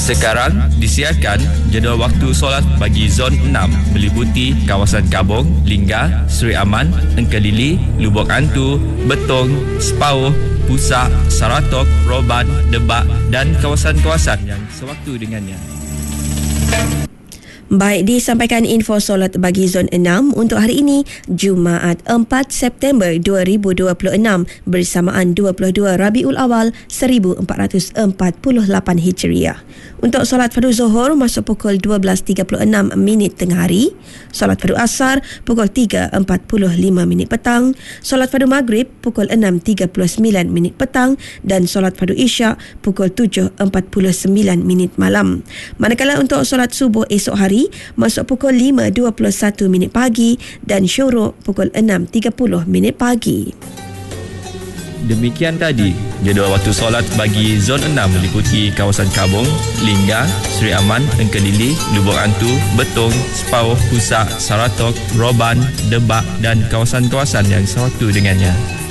Sekarang disiarkan jadual waktu solat bagi Zon 6 meliputi kawasan Kabong, Lingga, Seri Aman, Engkelili, Lubuk Antu, Betong, Sepauh, Pusak, Saratok, Roban, Debak dan kawasan-kawasan yang sewaktu dengannya. Baik, disampaikan info solat bagi Zon 6 untuk hari ini, Jumaat 4 September 2026 bersamaan 22 Rabiul Awal 1448 Hijriah. Untuk solat fardu Zuhur masuk pukul 12.36 tengah hari, solat fardu Asar pukul 3.45 petang, solat fardu Maghrib pukul 6.39 petang dan solat fardu Isyak pukul 7.49 malam. Manakala untuk solat subuh esok hari masuk pukul 5.21 pagi dan syuruk pukul 6.30 pagi. Demikian tadi jadual waktu solat bagi Zon 6 meliputi kawasan Kabong, Lingga, Seri Aman, Engkelili, Lubuk Antu, Betong, Sepauh, Pusak, Saratok, Roban, Debak dan kawasan-kawasan yang sewaktu dengannya.